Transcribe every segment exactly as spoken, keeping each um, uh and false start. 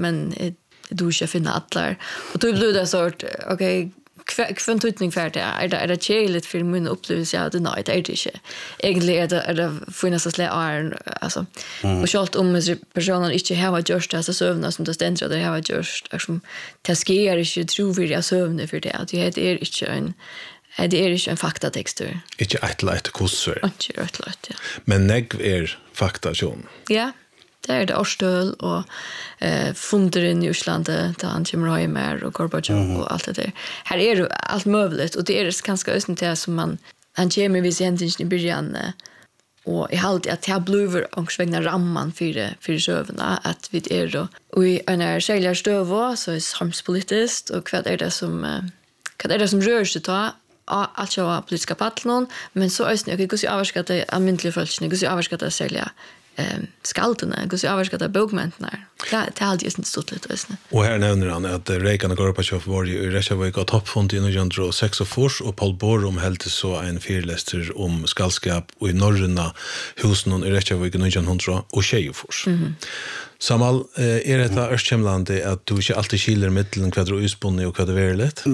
men du inte finna allar. Och då blir det sort okej kvän tutning för det är det är det cheligt för min upplevelse av det nej det är det inte. Egentligen är det är det finnas att lära är alltså och schalt om personen inte har just det så sövna som det ständer det har just liksom taskerar inte tror vi det sövna för det att det är inte en det är inte en faktatextur. Inte ett lätt kurser. Inte ett lätt ja. Men negv är faktation. Ja. Det är det Årstöl och eh, funderen i Islandet där han kommer hem mer och Gorbachev mm. och allt det där. Här är det allt möjligt och det är ganska östigt det som man han kommer vid händingen i början och i halt att jag bluver och svängna ramman för det för sövna att vi är då och i en säljar stöv så är samhällspolitiskt och vad är det som eh, vad är det som rör sig då allt jag politiska patlon men så östigt jag går så avskatta amintliga folk går så avskatta sälja ehm skalterna går så avskatta bokmänterna. Ja, det har just inte stått lite ösna. Och här nämner han att Reagan och Gorbachev var ju i Reykjavik och toppfond i nittonhundrasex och Paul Borum hade så en föreläsning om skallskap och i norrna husen i Reykjavik i nittonhundrasextiosex. Mhm. Samal, är det där östkemlande att du inte alltid skiljer mellan vad du är utspunnig och vad du är lätt?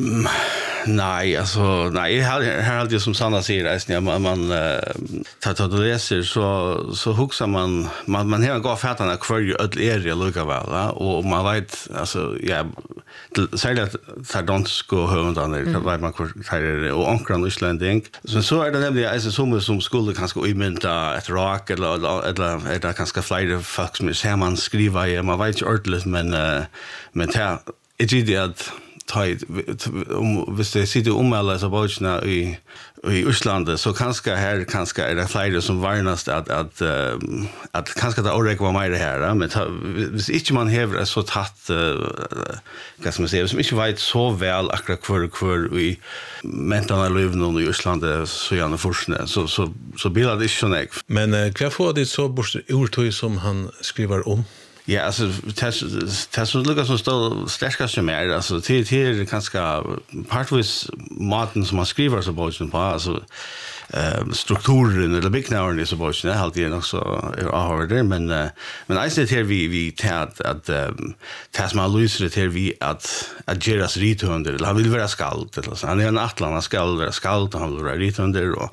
Nej, alltså nej, här här alltid som Sanna säger att man man tar tar du läser så så huxar man man man har gått färdarna kvar ju öll area lukar väl och man vet alltså ja säger att tar don't gå hem då när det var man kvar och ankran Islanding. Så så är det nämligen alltså som som skulle kanske imenta ett rock eller eller eller kanske flyga fax med ser man skriva i man vet inte ordentligt men men det är det att tajt om visst det sitter om alla så båtarna i i Island så kanske här kanske är det fler som varnast att att att kanske det orek var mer det här men hvis inte man häver så tatt vad ska man säga som inte vet så väl akkurat kvar kvar i mentala livet i Island så gärna forskning så så så blir det inte så näck men vad får det så bort urtøy som han skriver om. Ja, alltså test test så lukar som står starkast som är alltså till till kanske partvis maten som man skriver så bara på alltså eh strukturen eller byggnaden är så bara det helt igen också har det men men jag ser till vi vi tät att test man löser till vi att att geras ritunder eller han vill vara skald eller så han är en atlan skald vara skald han vill vara ritunder och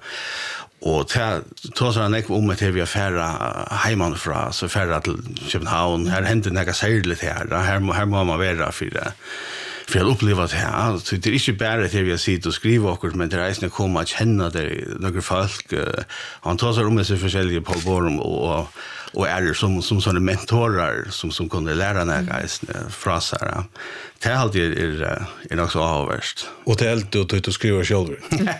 och ta ta så han om att vi affära hemman från så färra till Köpenhamn här händer några särskilt här här här må man vara för det för att uppleva det här så det är inte bara att vi sitter och skriver och men det är inte komma att känna det några folk han tar så om sig försäljare Paul Borum och och är som som såna mentorer som som kunde lära några från så här det är alltid är är också avvärst och det är helt att du skriver själv.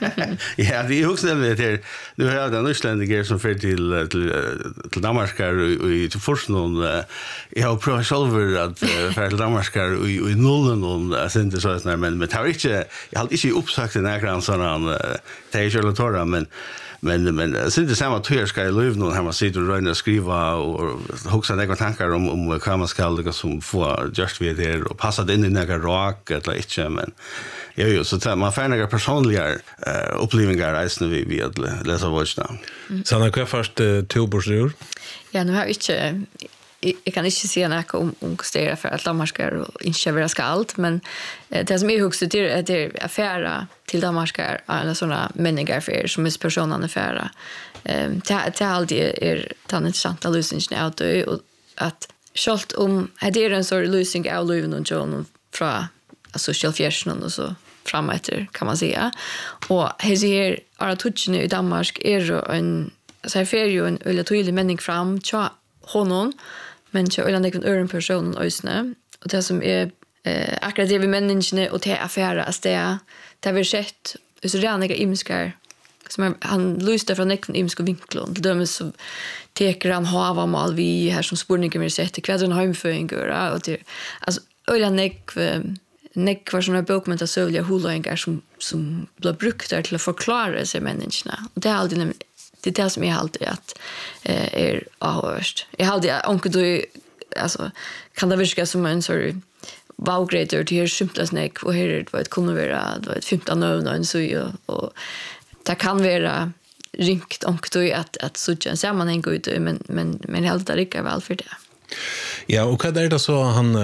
Ja, det är också det där nu har den Islandiger som för till till till Danmark och i till forskning jag har provat själv att för till Danmark och i nollen och sen det så där men men har inte jag har inte uppsagt den här såna det är ju torra men men men sen det samma två ska jag leva nu har man sitter och röna skriva och huxa några tankar om om vad man ska lägga som få just vid det och passa in i några rock eller inte men ja ju så man får några personliga uh, upplevelser resten vi vi att läsa vårdsna. Så när kvar först toborsrur? Ja, nu har jag inte jag kan inte säga något om om kostera för att Danmark och inte vara skalt men det som är högst det är det affära till Danmark eller såna människor för som är personen affära. Ehm det det alltid är tan intressanta lösningen ut och att skalt om det är en sån lösning av Löven och John från social fashion och så framåt kan man säga. Och här ser alla touchen i Danmark är en så här för ju en eller tydlig mening fram tja honom men så eller någon annan person ösnä och det som är eh akkurat det vi människorna och det affärer att det det vi sett så rena imskar som han lyste från en imsk vinkel till dem så teker han hava mal vi här som spårningen vi sett kvädren hemföringar och det alltså eller nek nek var såna bokmenta sövliga holoingar som som blir brukt där till att förklara sig människorna och det är alltid det är det som är alltid att eh, är avhörst. Jag hade onkel då alltså kan det virka som en sorry wow greater till här simpla snack och här det var ett kunde vara det var ett femton över en så och det kan vara ringt onkel då att att så känns sammanhang ut men men men helt det räcker väl för det. Ja, och vad är det så han